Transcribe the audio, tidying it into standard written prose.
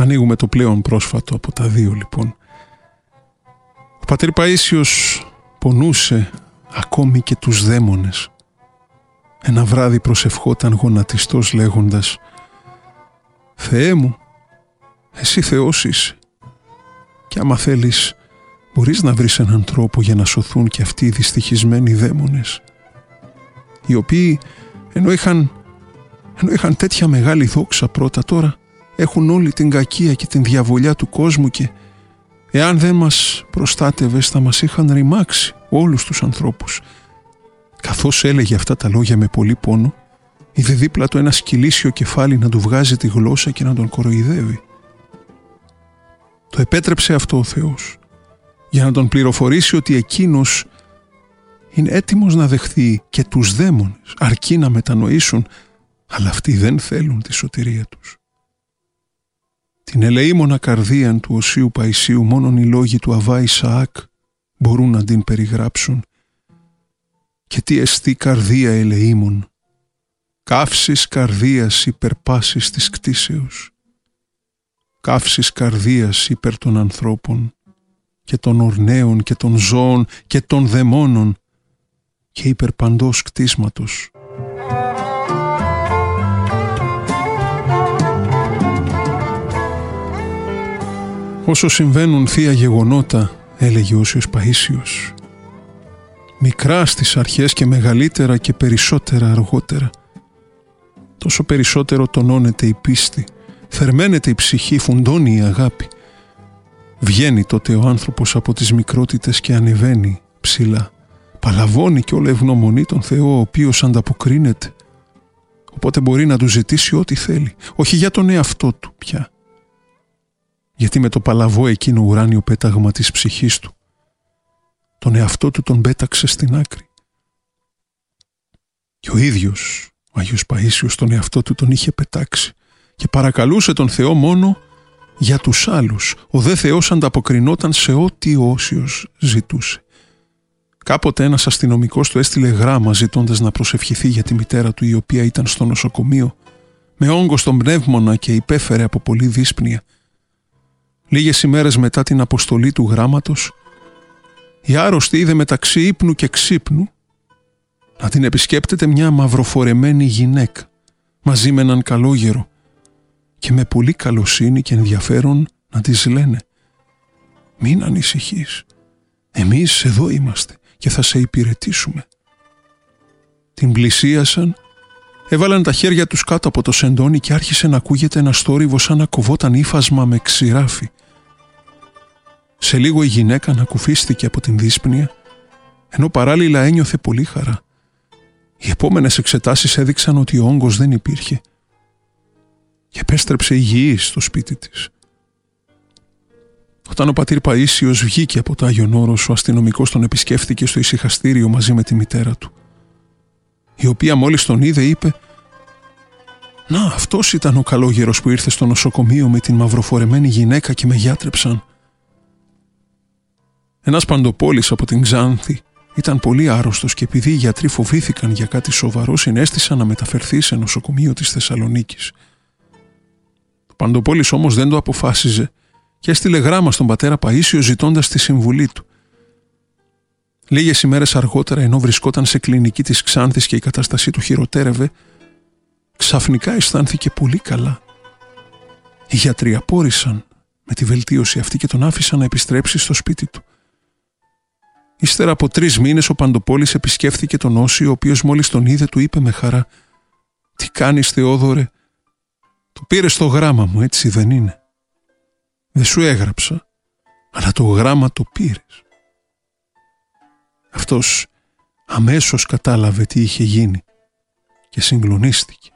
Ανοίγουμε το πλέον πρόσφατο από τα δύο λοιπόν. Ο πατήρ Παΐσιος πονούσε ακόμη και τους δαίμονες. Ένα βράδυ προσευχόταν γονατιστός λέγοντας «Θεέ μου, εσύ Θεός είσαι και άμα θέλεις μπορείς να βρεις έναν τρόπο για να σωθούν και αυτοί οι δυστυχισμένοι δαίμονες, οι οποίοι ενώ είχαν τέτοια μεγάλη δόξα πρώτα, τώρα έχουν όλη την κακία και την διαβολιά του κόσμου και εάν δεν μας προστάτευες θα μας είχαν ρημάξει όλους τους ανθρώπους». Καθώς έλεγε αυτά τα λόγια με πολύ πόνο, είδε δίπλα του ένα σκυλίσιο κεφάλι να του βγάζει τη γλώσσα και να τον κοροϊδεύει. Το επέτρεψε αυτό ο Θεός για να τον πληροφορήσει ότι εκείνος είναι έτοιμος να δεχθεί και τους δαίμονες, αρκεί να μετανοήσουν, αλλά αυτοί δεν θέλουν τη σωτηρία τους. Την ελεήμονα καρδίαν του Οσίου Παϊσίου μόνον οι λόγοι του Αβά Ισαάκ μπορούν να την περιγράψουν. Και τι εστί καρδία ελεήμων, καύσης καρδίας υπερπάσης της κτίσεως, καύσης καρδίας υπέρ των ανθρώπων και των ορναίων και των ζώων και των δαιμόνων και υπέρ παντός κτίσματος. Όσο συμβαίνουν θεία γεγονότα, έλεγε ο Όσιος Παΐσιος, μικρά στις αρχές και μεγαλύτερα και περισσότερα αργότερα, τόσο περισσότερο τονώνεται η πίστη, θερμαίνεται η ψυχή, φουντώνει η αγάπη. Βγαίνει τότε ο άνθρωπος από τις μικρότητες και ανεβαίνει ψηλά, παλαβώνει και όλο ευγνωμονεί τον Θεό, ο οποίος ανταποκρίνεται, οπότε μπορεί να του ζητήσει ό,τι θέλει, όχι για τον εαυτό του πια, γιατί με το παλαβό εκείνο ουράνιο πέταγμα της ψυχής του τον εαυτό του τον πέταξε στην άκρη. Και ο ίδιος ο Άγιος Παΐσιος τον εαυτό του τον είχε πετάξει και παρακαλούσε τον Θεό μόνο για τους άλλους. Ο δε Θεός ανταποκρινόταν σε ό,τι ο Όσιος ζητούσε. Κάποτε ένας αστυνομικός του έστειλε γράμμα ζητώντας να προσευχηθεί για τη μητέρα του, η οποία ήταν στο νοσοκομείο με όγκο στον πνεύμονα και υπέφερε από πολλή δύσπνοια. Λίγες ημέρες μετά την αποστολή του γράμματος, η άρρωστη είδε μεταξύ ύπνου και ξύπνου να την επισκέπτεται μια μαυροφορεμένη γυναίκα μαζί με έναν καλόγερο και με πολύ καλοσύνη και ενδιαφέρον να της λένε «Μην ανησυχείς, εμείς εδώ είμαστε και θα σε υπηρετήσουμε». Την πλησίασαν, έβαλαν τα χέρια τους κάτω από το σεντόνι και άρχισε να ακούγεται ένα θόρυβο σαν να κοβόταν ύφασμα με ξηράφι. Σε λίγο η γυναίκα ανακουφίστηκε από την δύσπνοια, ενώ παράλληλα ένιωθε πολύ χαρά. Οι επόμενες εξετάσεις έδειξαν ότι ο όγκος δεν υπήρχε και επέστρεψε υγιής στο σπίτι της. Όταν ο πατήρ Παΐσιος βγήκε από το Άγιον Όρος, ο αστυνομικός τον επισκέφθηκε στο ησυχαστήριο μαζί με τη μητέρα του, η οποία μόλις τον είδε είπε «Να, αυτός ήταν ο καλόγερος που ήρθε στο νοσοκομείο με την μαυροφορεμένη γυναίκα και με γιάτρεψαν». Ένας παντοπόλης από την Ξάνθη ήταν πολύ άρρωστος και επειδή οι γιατροί φοβήθηκαν για κάτι σοβαρό, συνέστησαν να μεταφερθεί σε νοσοκομείο της Θεσσαλονίκης. Ο παντοπόλης όμως δεν το αποφάσιζε και έστειλε γράμμα στον πατέρα Παΐσιο ζητώντας τη συμβουλή του. Λίγες ημέρες αργότερα, ενώ βρισκόταν σε κλινική της Ξάνθης και η κατάστασή του χειροτέρευε, ξαφνικά αισθάνθηκε πολύ καλά. Οι γιατροί απόρρισαν με τη βελτίωση αυτή και τον άφησαν να επιστρέψει στο σπίτι του. Ύστερα από 3 μήνες ο Παντοπόλης επισκέφθηκε τον Όσιο, ο οποίος μόλις τον είδε του είπε με χαρά «Τι κάνεις Θεόδωρε, το πήρες το γράμμα μου, έτσι δεν είναι? Δεν σου έγραψα, αλλά το γράμμα το πήρες». Αυτός αμέσως κατάλαβε τι είχε γίνει και συγκλονίστηκε.